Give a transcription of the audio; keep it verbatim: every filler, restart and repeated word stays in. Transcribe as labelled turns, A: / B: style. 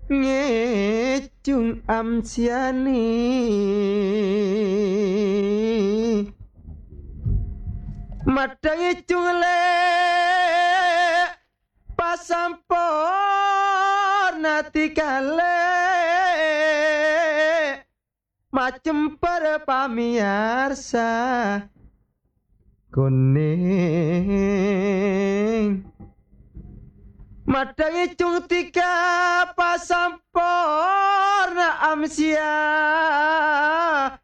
A: ngecung amsiani madangi cungle pasampor nati kale macem para pamiarsa kuning madangi cung tiga pasampor na amsia